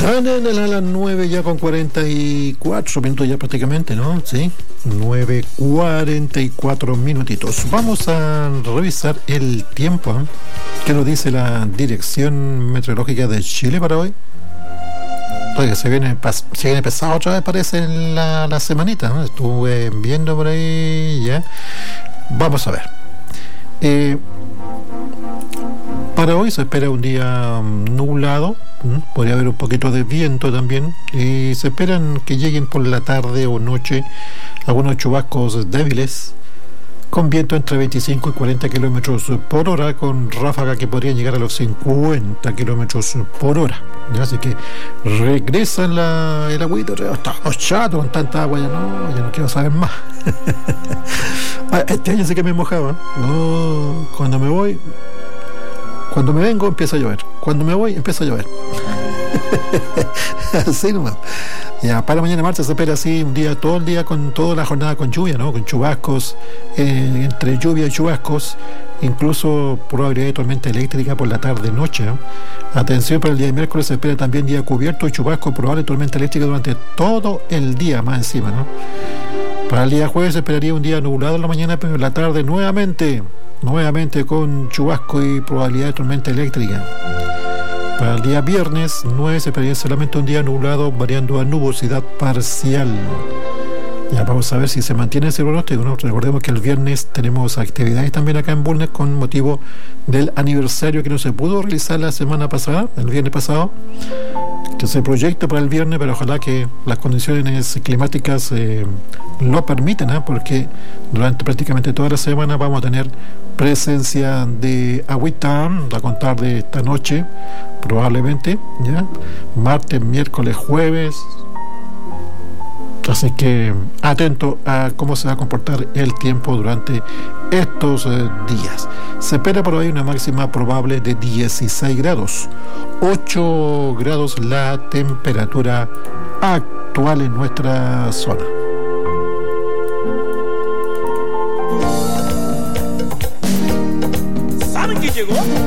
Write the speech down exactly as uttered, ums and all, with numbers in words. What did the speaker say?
A las nueve ya con cuarenta y cuatro minutos ya prácticamente, ¿no? Sí, nueve cuarenta y cuatro minutitos. Vamos a revisar el tiempo, ¿eh? ¿Qué nos dice la Dirección Meteorológica de Chile para hoy? Oye, se viene, se viene pesado otra vez, parece, la, la semanita, ¿no? Estuve viendo por ahí ya. Vamos a ver. Eh, para hoy se espera un día nublado. Podría haber un poquito de viento también, y se esperan que lleguen por la tarde o noche algunos chubascos débiles con viento entre veinticinco y cuarenta kilómetros por hora, con ráfaga que podrían llegar a los cincuenta kilómetros por hora. Así que regresa la, el agüito. Estamos chatos con tanta agua, ya no, ya no quiero saber más. Este año sí que me mojaba. No, cuando me voy Cuando me vengo empieza a llover. Cuando me voy empieza a llover. Así nomás. Ya, para mañana martes se espera así un día, todo el día, con toda la jornada con lluvia, ¿no? Con chubascos, eh, entre lluvia y chubascos, incluso probabilidad de tormenta eléctrica por la tarde noche, ¿no? Atención, para el día de miércoles se espera también día cubierto y chubasco, probable tormenta eléctrica durante todo el día, más encima, ¿no? Para el día jueves se esperaría un día nublado en la mañana, pero en la tarde nuevamente nuevamente con chubasco y probabilidad de tormenta eléctrica. Para el día viernes nueve se esperaría solamente un día nublado, variando a nubosidad parcial. Ya vamos a ver si se mantiene ese pronóstico, ¿no? Recordemos que el viernes tenemos actividades también acá en Bulnes con motivo del aniversario que no se pudo realizar la semana pasada, el viernes pasado, que se proyecta para el viernes, pero ojalá que las condiciones climáticas eh, lo permitan, ¿eh? Porque durante prácticamente toda la semana vamos a tener presencia de agüita a contar de esta noche, probablemente, ¿ya? Martes, miércoles, jueves. Así que atento a cómo se va a comportar el tiempo durante estos eh, días. Se espera por hoy una máxima probable de dieciséis grados, ocho grados la temperatura actual en nuestra zona. ¿Saben quién llegó?